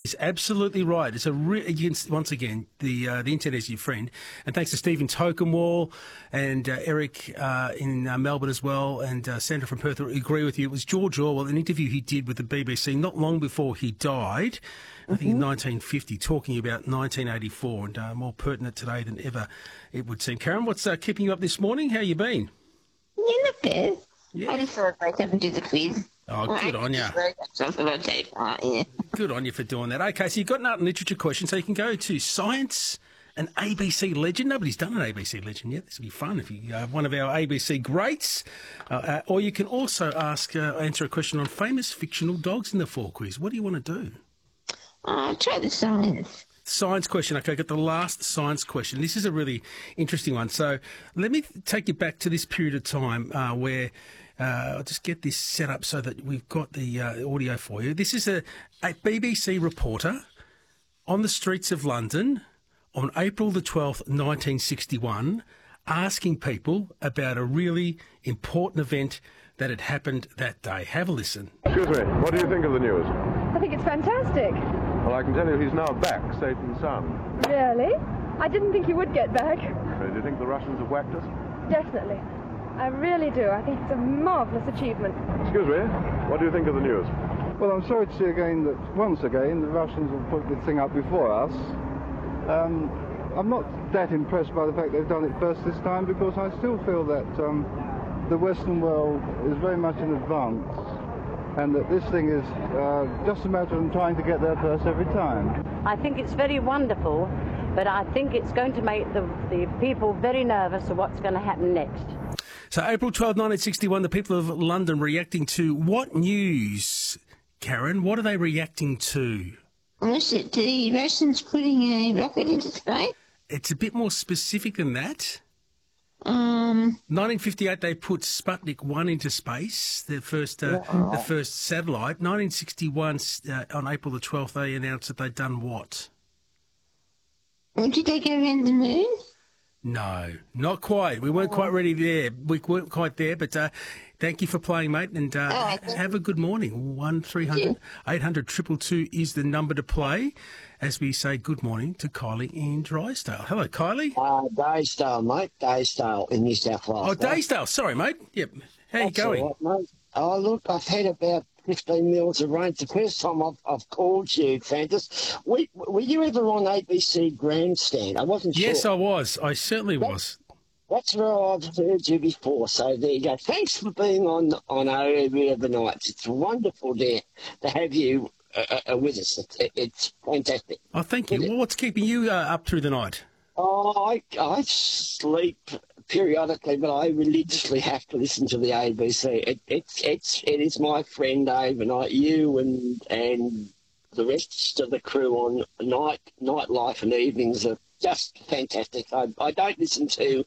It's absolutely right. It's once again, the internet is your friend. And thanks to Stephen Tokenwall and Eric in Melbourne as well, and Sandra from Perth who agree with you. It was George Orwell, an interview he did with the BBC not long before he died, I think in 1950, talking about 1984, and more pertinent today than ever, it would seem. Karen, what's keeping you up this morning? How you been? Not bad. Yeah. I just thought I'd wake up and do the quiz. Oh, good on you. So I thought I'd take part, yeah. Good on you for doing that. Okay, so you've got an art and literature question, so you can go to science, an ABC legend. Nobody's done an ABC legend yet. This will be fun if you one of our ABC greats. Or you can also answer a question on famous fictional dogs in the 4 quiz. What do you want to do? Try the science. Science question. Okay, I got the last science question. This is a really interesting one. So let me take you back to this period of time where I'll just get this set up so that we've got the audio for you. This is a BBC reporter on the streets of London on April the 12th, 1961, asking people about a really important event that had happened that day. Have a listen. Excuse me, what do you think of the news? I think it's fantastic. Well, I can tell you he's now back, Satan's son. Really? I didn't think he would get back. Do you think the Russians have whacked us? Definitely. I really do. I think it's a marvellous achievement. Excuse me, what do you think of the news? Well, I'm sorry to see again that once again the Russians have put this thing up before us. I'm not that impressed by the fact they've done it first this time, because I still feel that the Western world is very much in advance, and that this thing is just a matter of them trying to get there first every time. I think it's very wonderful, but I think it's going to make the people very nervous of what's going to happen next. So April 12, 1961, the people of London reacting to what news, Karen? What are they reacting to? Was it the Russians putting a rocket into space? It's a bit more specific than that. 1958, they put Sputnik 1 into space, the first satellite. 1961, on April the 12th, they announced that they'd done what? Did they go around the moon? No, not quite. We weren't quite ready there. We weren't quite there, but thank you for playing, mate, and have a good morning. 1300 800 222 is the number to play as we say good morning to Kylie in Drysdale. Hello, Kylie. Daysdale, mate. Daysdale in New South Wales. Oh, Daysdale. Sorry, mate. Yep. How you going? All right, mate. Oh, look, I've had about 15 meals of rain. It's the first time I've called you, Fantas. Were you ever on ABC Grandstand? I wasn't sure. Yes, I was. I certainly was. That's where I've heard you before. So there you go. Thanks for being on OOB overnights. It's wonderful to have you with us. It's fantastic. Oh, thank you. Well, what's keeping you up through the night? Oh, I sleep periodically, but I religiously have to listen to the ABC. It is my friend overnight. You and the rest of the crew on nightlife and evenings are just fantastic. I don't listen to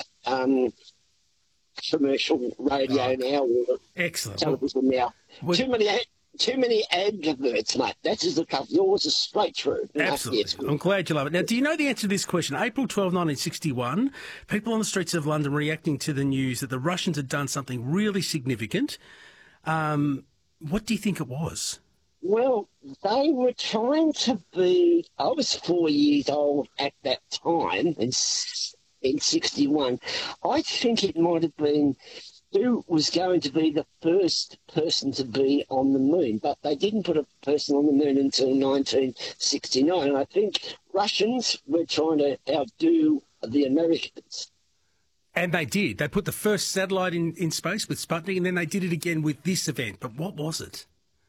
commercial radio now or excellent television now. Too many adverts, mate. That is the cuff. Yours is straight through. Absolutely. I'm glad you love it. Now, do you know the answer to this question? April 12, 1961, people on the streets of London reacting to the news that the Russians had done something really significant. What do you think it was? Well, they were trying to be... I was 4 years old at that time, in 61. I think it might have been... who was going to be the first person to be on the moon, but they didn't put a person on the moon until 1969. And I think Russians were trying to outdo the Americans. And they did. They put the first satellite in space with Sputnik, and then they did it again with this event. But what was it?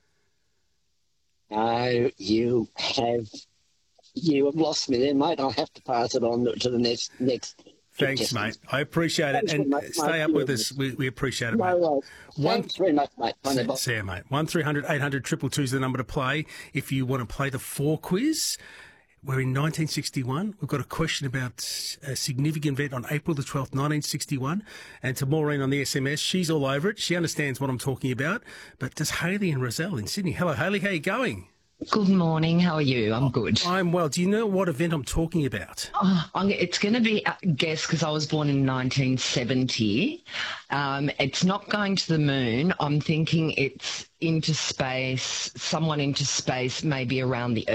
No, you have lost me there, mate. I'll have to pass it on to the next. Thanks, mate. I appreciate it. And stay up with us. We appreciate it, mate. No, thanks very much, mate. See you, mate. 1300 800 222 is the number to play if you want to play the 4 quiz. We're in 1961. We've got a question about a significant event on April the 12th, 1961. And to Maureen on the SMS, she's all over it. She understands what I'm talking about. But does Hayley and Roselle in Sydney? Hello, Hayley. How are you going? Good morning. How are you? I'm good. I'm well. Do you know what event I'm talking about? It's going to be a guess because I was born in 1970. It's not going to the moon. I'm thinking it's into space, someone into space, maybe around the Earth.